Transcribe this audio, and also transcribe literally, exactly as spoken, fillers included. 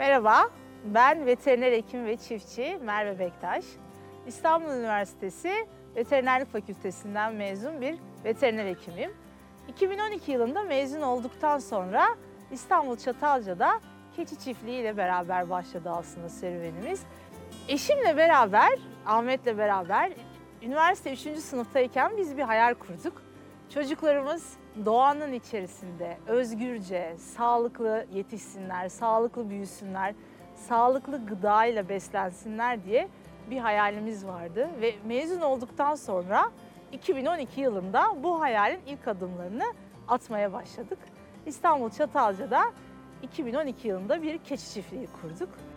Merhaba, ben veteriner hekim ve çiftçi Merve Bektaş. İstanbul Üniversitesi Veterinerlik Fakültesinden mezun bir veteriner hekimim. iki bin on iki yılında mezun olduktan sonra İstanbul Çatalca'da keçi çiftliği ile beraber başladı aslında serüvenimiz. Eşimle beraber, Ahmet'le beraber üniversite üçüncü sınıftayken biz bir hayal kurduk. Çocuklarımız doğanın içerisinde özgürce, sağlıklı yetişsinler, sağlıklı büyüsünler, sağlıklı gıdayla beslensinler diye bir hayalimiz vardı. Ve mezun olduktan sonra iki bin on iki yılında bu hayalin ilk adımlarını atmaya başladık. İstanbul Çatalca'da iki bin on iki yılında bir keçi çiftliği kurduk.